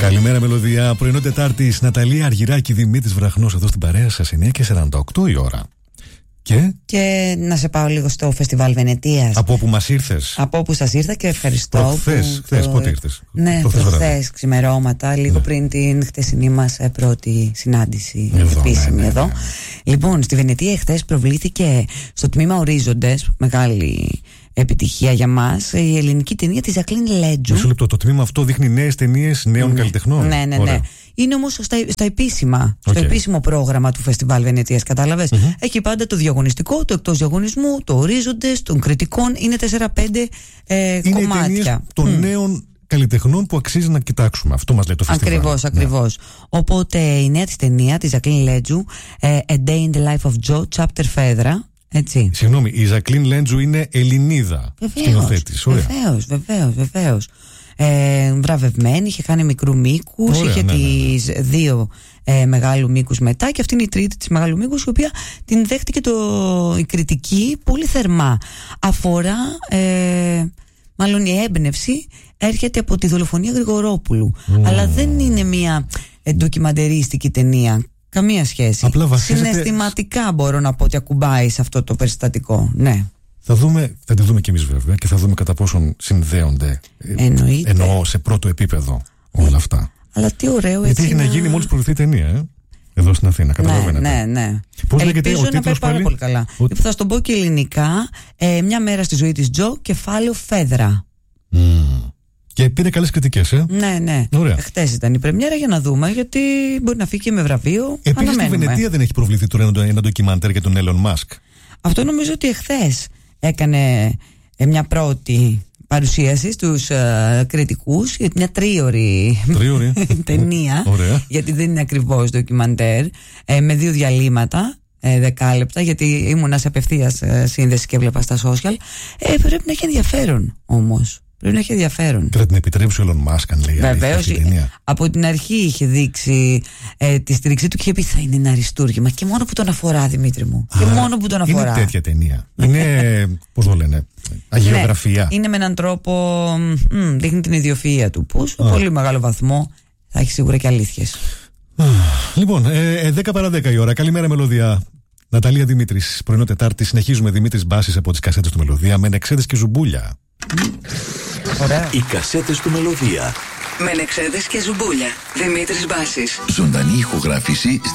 Καλημέρα, Μελωδία. Πρωινό Τετάρτη, Ναταλία Αργυράκη, Δημήτρης Βραχνός εδώ στην παρέα σας, 9:48 η ώρα. Και να σε πάω λίγο στο Φεστιβάλ Βενετίας. Από όπου μας ήρθες? Από όπου σας ήρθα και ευχαριστώ. Χθες, πότε ήρθες? Ναι, χθες ξημερώματα, λίγο πριν την χτεσινή μας πρώτη συνάντηση επίσημη εδώ. Λοιπόν, στη Βενετία χθες προβλήθηκε στο τμήμα Ορίζοντες, μεγάλη επιτυχία για μας, η ελληνική ταινία της Ζακλίν Λέντζου. Μισό λεπτό, το τμήμα αυτό δείχνει νέες ταινίες νέων καλλιτεχνών. Ναι. Είναι όμως στα επίσημα, στο επίσημο πρόγραμμα του Φεστιβάλ Βενετίας, κατάλαβες. Έχει πάντα το διαγωνιστικό, το εκτός διαγωνισμού, το Ορίζοντες, των κριτικών. Είναι 4-5 κομμάτια. Είναι ταινίες των νέων καλλιτεχνών που αξίζει να κοιτάξουμε. Αυτό μας λέει το φεστιβάλ. Ακριβώς. Οπότε η νέα της ταινία της Ζακλίν Λέντζου, A Day in the Life of Joe, Chapter Φέδρα. Έτσι. Συγγνώμη, η Ζακλίν Λέντζου είναι Ελληνίδα σκηνοθέτης. Βεβαίως. Βραβευμένη, είχε κάνει μικρού μήκους, είχε τις δύο μεγάλου μήκους μετά, και αυτή είναι η τρίτη της μεγάλου μήκους, η οποία την δέχτηκε η κριτική πολύ θερμά. Αφορά, μάλλον η έμπνευση έρχεται από τη δολοφονία Γρηγορόπουλου, αλλά δεν είναι μια ντοκιμαντερίστικη ταινία. Καμία σχέση. Απλά συναισθηματικά μπορώ να πω ότι ακουμπάει σε αυτό το περιστατικό. Ναι. Θα τη δούμε κι εμείς βέβαια και θα δούμε κατά πόσον συνδέονται. Εννοώ σε πρώτο επίπεδο όλα αυτά. Αλλά τι ωραίο. Γιατί έχει να γίνει μόλις προβληθεί η ταινία, εδώ στην Αθήνα. Καταλαβαίνετε. Ναι. Πώς λέγεται ελπίζω ο τίτλος να πάει πάρα πολύ καλά. Θα στον πω και ελληνικά. Μια μέρα στη ζωή της Τζο, κεφάλαιο Φέδρα. Και πήρε καλές κριτικές, Ναι. Χτες ήταν η πρεμιέρα, για να δούμε, γιατί μπορεί να φύγει και με βραβείο. Επίσης στη Βενετία δεν έχει προβληθεί τώρα ένα ντοκιμαντέρ για τον Elon Musk? Αυτό νομίζω ότι εχθές έκανε μια πρώτη παρουσίαση στους κριτικούς για μια τρίωρη ταινία. Γιατί δεν είναι ακριβώς ντοκιμαντέρ, με 2 διαλύματα 10 λεπτά, γιατί ήμουνα σε απευθείας σύνδεση και έβλεπα στα social. Πρέπει να έχει ενδιαφέρον όμως. Πρέπει να έχει ενδιαφέρον. Και θα την επιτρέψει ο Elon Musk, αν λέει. Βεβαίως, από την αρχή είχε δείξει τη στήριξή του και είχε πει θα είναι ένα αριστούργημα. Και μόνο που τον αφορά, Δημήτρη μου. Και μόνο που τον αφορά. Είναι τέτοια ταινία. Είναι, πώς το λένε, αγιογραφία. Ναι, είναι με έναν τρόπο, δείχνει την ιδιοφυΐα του, που σε πολύ μεγάλο βαθμό θα έχει σίγουρα και αλήθειες. Λοιπόν, 10 παρά 10 η ώρα. Καλημέρα, Μελωδία. Ναταλία Δημήτρης, πρωινό Τετάρτη. Συνεχίζουμε. Δημήτρης Μπάσης από τις κασέτες του Μελωδία, με νεξέδες και ζουμπούλια. Ωραία. Οι κασέτες του Μελωδία. Με νεξέδες και ζουμπούλια. Δημήτρης Μπάσης. Ζωντανή ηχογράφηση